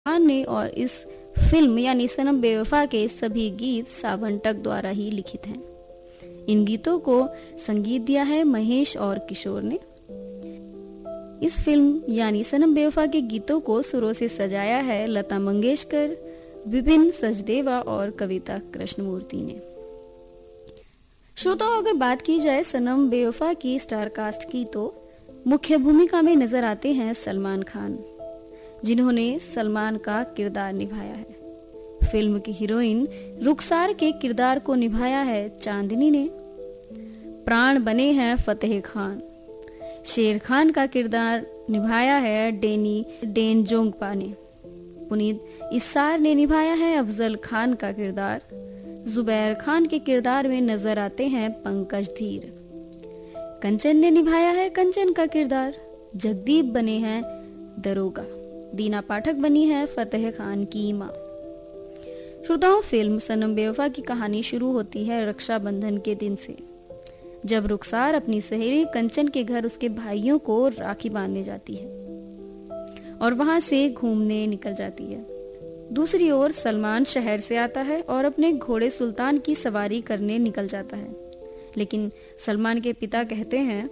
खान ने और इस फिल्म यानी सनम बेवफा के सभी गीत सावन टक द्वारा ही लिखित हैं। इन गीतों को संगीत दिया है महेश और किशोर ने। इस फिल्म यानी सनम बेवफा के गीतों को सुरों से सजाया है लता मंगेशकर, विपिन सचदेवा और कविता कृष्णमूर्ति ने। श्रोताओं, अगर बात की जाए सनम बेवफा की स्टार कास्ट की तो मुख्य भूमिका में नजर आते हैं सलमान खान, जिन्होंने सलमान का किरदार निभाया है। फिल्म की हीरोइन रुखसार के किरदार को निभाया है चांदनी ने। प्राण बने हैं फतेह खान। शेर खान का किरदार निभाया है डेनी डेनजोंगपा ने। पुनीत इस्सार ने निभाया है अफजल खान का किरदार। जुबैर खान के किरदार में नजर आते हैं पंकज धीर। कंचन ने निभाया है कंचन का किरदार। जगदीप बने हैं दरोगा। दीना पाठक बनी है फतेह खान की मां। श्रोताओं, फिल्म सनम बेवफा की कहानी शुरू होती है रक्षाबंधन के दिन से, जब रुखसार अपनी सहेली कंचन के घर उसके भाइयों को राखी बांधने जाती है और वहां से घूमने निकल जाती है। दूसरी ओर सलमान शहर से आता है और अपने घोड़े सुल्तान की सवारी करने निकल जाता है, लेकिन सलमान के पिता कहते हैं,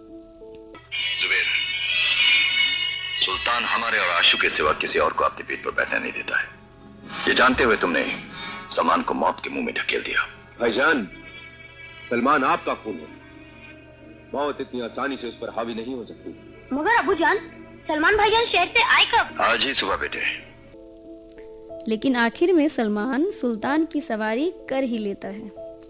सुल्तान हमारे और आशु के सिवा किसी और को अपने पीठ पर बैठने नहीं देता है। ये जानते हुए तुमने सलमान को मौत के मुंह में ढकेल दिया। भाईजान, सलमान आपका खून है। मौत इतनी आसानी से उस पर हावी नहीं हो सकती। मगर अबूजान, सलमान भाईजान शहर से आए कब? आज ही सुबह बेटे। लेकिन आखिर में सलमान सुल्तान की सवारी कर ही लेता है।